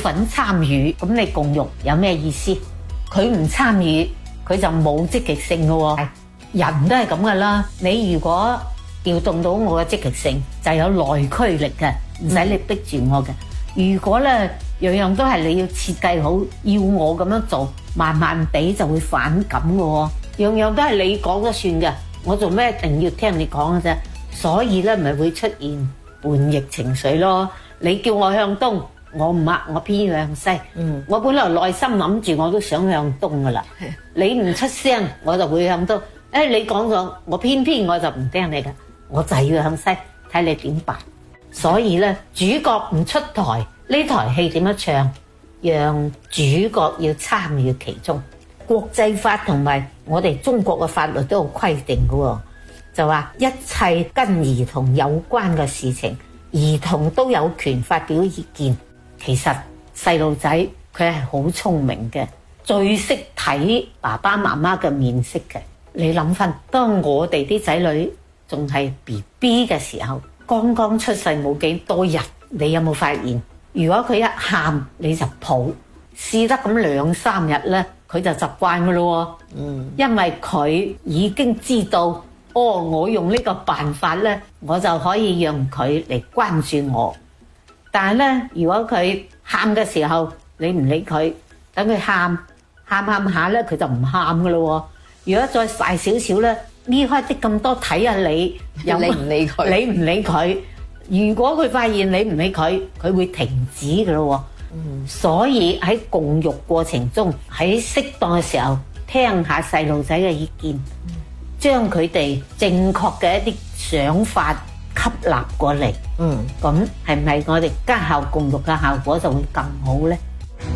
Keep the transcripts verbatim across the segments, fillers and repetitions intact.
份參與，咁你共育有咩意思？佢唔參與，佢就冇積極性嘅喎。人都係咁噶啦。你如果調動到我嘅積極性，就有內驅力嘅，唔使你逼住我嘅。如果咧樣樣都係你要設計好，要我咁樣做，慢慢地就會反感嘅喎。樣樣都係你講咗算嘅，我做咩一定要聽你講嘅啫？所以咧咪會出現叛逆情緒咯。你叫我向東，我唔呃，我偏要向西。嗯，我本來內心諗住我都想向東噶啦，你唔出聲，我就會向東。誒，你講咗，我偏偏我就唔聽你嘅，我就要向西，睇你點辦。所以咧，主角唔出台，呢台戲點樣唱？讓主角要參與其中。國際法同埋我哋中國嘅法律都有規定嘅喎，就話一切跟兒童有關嘅事情，兒童都有權發表意見。其實細路仔佢係好聰明嘅，最識睇爸爸媽媽嘅面色嘅。你諗翻，當我哋啲仔女仲係 B B 嘅時候，剛剛出世冇幾多日，你有冇發現？如果佢一喊你就抱，試得咁兩三日咧，佢就習慣噶咯。嗯，因為佢已經知道，哦，我用呢個辦法咧，我就可以讓佢嚟關注我。但係咧，如果佢喊嘅時候，你唔理佢，等佢喊喊喊下咧，佢就唔喊噶咯。如果再大少少咧，搣開啲咁多睇下你，又你唔理佢， 你唔理佢。如果佢發現你唔理佢，佢會停止噶咯。嗯，所以喺共育過程中，喺適當嘅時候聽下細路仔嘅意見，將佢哋正確嘅一啲想法吸納過嚟。嗯，咁係咪我哋家校共育嘅效果就會更好呢？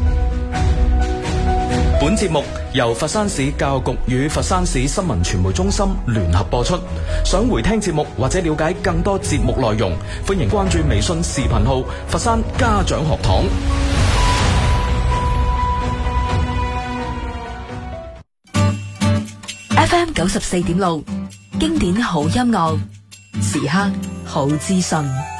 本節目由佛山市教育局與佛山市新聞傳媒中心聯合播出。想回聽節目或者了解更多節目內容，歡迎關注微信視頻號佛山家長學堂。 F M 九十四點六，經典好音樂，時刻好資訊。